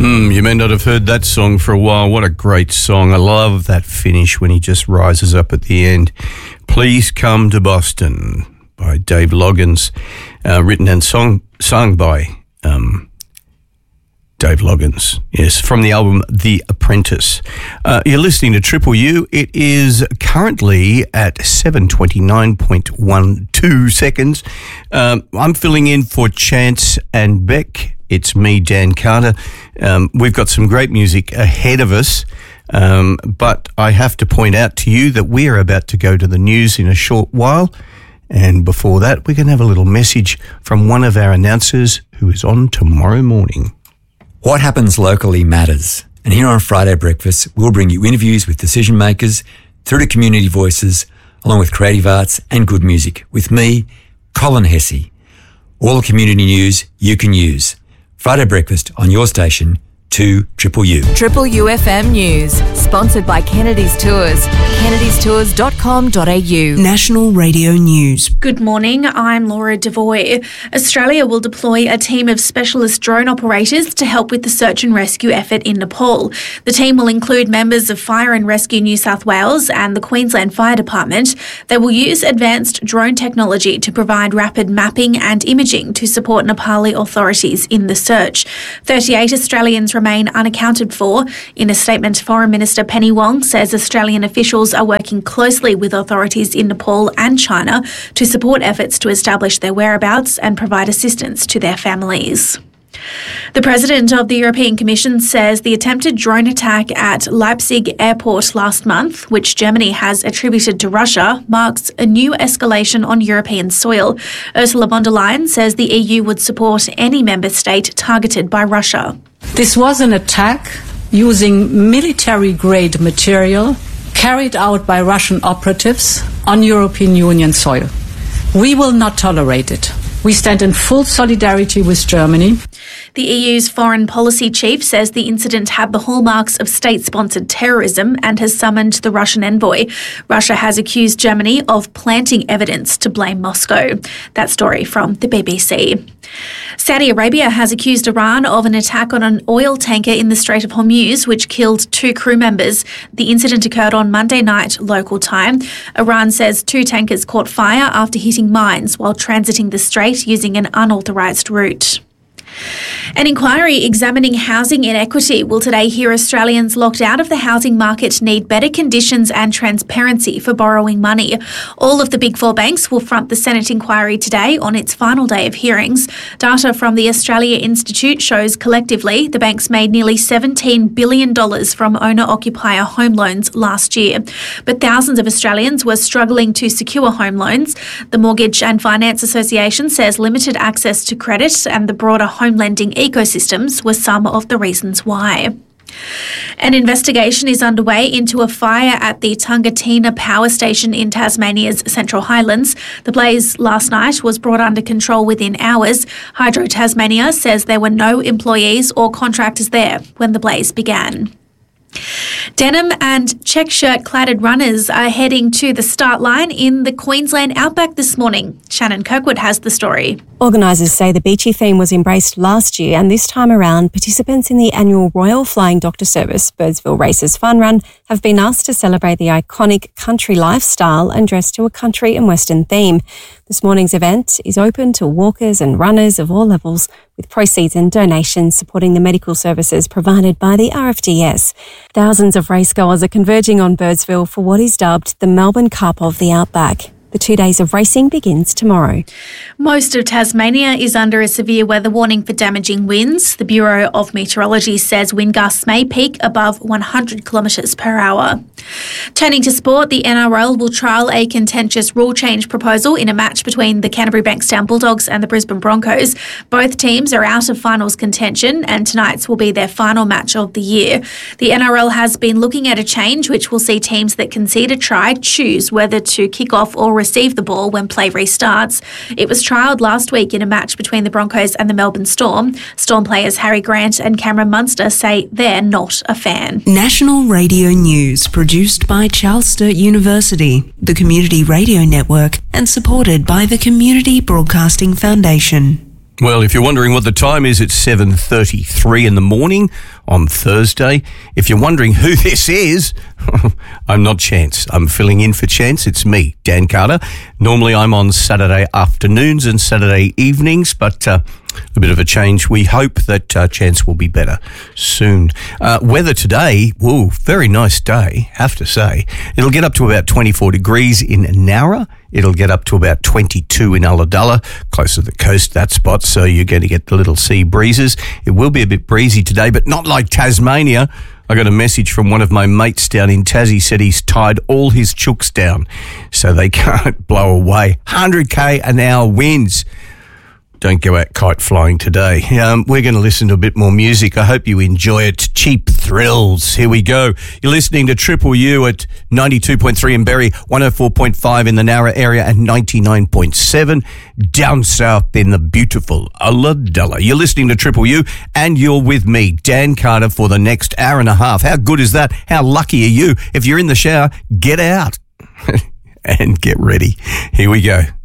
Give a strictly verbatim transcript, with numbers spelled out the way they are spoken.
Mm, you may not have heard that song for a while. What a great song. I love that finish when he just rises up at the end. Please Come to Boston by Dave Loggins, uh, written and song, sung by um, Dave Loggins. Yes, from the album The Apprentice. Uh, you're listening to Triple U. It is currently at seven twenty-nine point one two seconds. Um, I'm filling in for Chance and Beck. It's me, Dan Carter. Um, we've got some great music ahead of us, um, but I have to point out to you that we are about to go to the news in a short while. And before that, we're going to have a little message from one of our announcers who is on tomorrow morning. What happens locally matters. And here on Friday Breakfast, we'll bring you interviews with decision makers through to community voices, along with creative arts and good music. With me, Colin Hesse. All the community news you can use. Friday Breakfast on your station, two Triple U. Triple U F M News, sponsored by Kennedy's Tours. kennedys tours dot com dot a u. National Radio News. Good morning, I'm Laura Devoy. Australia will deploy a team of specialist drone operators to help with the search and rescue effort in Nepal. The team will include members of Fire and Rescue New South Wales and the Queensland Fire Department. They will use advanced drone technology to provide rapid mapping and imaging to support Nepali authorities in the search. thirty-eight Australians remain unaccounted for. In a statement, Foreign Minister Penny Wong says Australian officials are working closely with authorities in Nepal and China to support efforts to establish their whereabouts and provide assistance to their families. The President of the European Commission says the attempted drone attack at Leipzig airport last month, which Germany has attributed to Russia, marks a new escalation on European soil. Ursula von der Leyen says the E U would support any member state targeted by Russia. This was an attack using military-grade material carried out by Russian operatives on European Union soil. We will not tolerate it. We stand in full solidarity with Germany. The E U's foreign policy chief says the incident had the hallmarks of state-sponsored terrorism and has summoned the Russian envoy. Russia has accused Germany of planting evidence to blame Moscow. That story from the B B C. Saudi Arabia has accused Iran of an attack on an oil tanker in the Strait of Hormuz, which killed two crew members. The incident occurred on Monday night, local time. Iran says two tankers caught fire after hitting mines while transiting the strait using an unauthorised route. An inquiry examining housing inequity will today hear Australians locked out of the housing market need better conditions and transparency for borrowing money. All of the big four banks will front the Senate inquiry today on its final day of hearings. Data from the Australia Institute shows collectively the banks made nearly seventeen billion dollars from owner-occupier home loans last year. But thousands of Australians were struggling to secure home loans. The Mortgage and Finance Association says limited access to credit and the broader home lending ecosystems were some of the reasons why. An investigation is underway into a fire at the Tungatina Power Station in Tasmania's Central Highlands. The blaze last night was brought under control within hours. Hydro Tasmania says there were no employees or contractors there when the blaze began. Denim and check shirt-cladded runners are heading to the start line in the Queensland Outback this morning. Shannon Kirkwood has the story. Organisers say the beachy theme was embraced last year, and this time around, participants in the annual Royal Flying Doctor Service Birdsville Races Fun Run have been asked to celebrate the iconic country lifestyle and dress to a country and western theme. This morning's event is open to walkers and runners of all levels, with proceeds and donations supporting the medical services provided by the R F D S. Thousands of racegoers are converging on Birdsville for what is dubbed the Melbourne Cup of the Outback. The two days of racing begins tomorrow. Most of Tasmania is under a severe weather warning for damaging winds. The Bureau of Meteorology says wind gusts may peak above one hundred kilometres per hour. Turning to sport, the N R L will trial a contentious rule change proposal in a match between the Canterbury Bankstown Bulldogs and the Brisbane Broncos. Both teams are out of finals contention, and tonight's will be their final match of the year. The N R L has been looking at a change which will see teams that concede a try choose whether to kick off or receive the ball when play restarts. It was trialled last week in a match between the Broncos and the Melbourne Storm. Storm players Harry Grant and Cameron Munster say they're not a fan. National Radio News, produced by Charles Sturt University, the Community Radio Network, and supported by the Community Broadcasting Foundation. Well, if you're wondering what the time is, it's seven thirty-three in the morning on Thursday. If you're wondering who this is, I'm not Chance. I'm filling in for Chance. It's me, Dan Carter. Normally I'm on Saturday afternoons and Saturday evenings, but uh, a bit of a change. We hope that uh, Chance will be better soon. Uh, weather today, whoa, very nice day, have to say. It'll get up to about twenty-four degrees in Nowra. It'll get up to about twenty-two in Ulladulla, close to the coast, that spot, so you're going to get the little sea breezes. It will be a bit breezy today, but not like Tasmania. I got a message from one of my mates down in Tassie, said he's tied all his chooks down so they can't blow away. one hundred k an hour winds. Don't go out kite flying today. Um, we're going to listen to a bit more music. I hope you enjoy it. Cheap Thrills. Here we go. You're listening to Triple U at ninety-two point three in Berry, one oh four point five in the Nowra area, and ninety-nine point seven down south in the beautiful Ulladulla. You're listening to Triple U, and you're with me, Dan Carter, for the next hour and a half. How good is that? How lucky are you? If you're in the shower, get out and get ready. Here we go.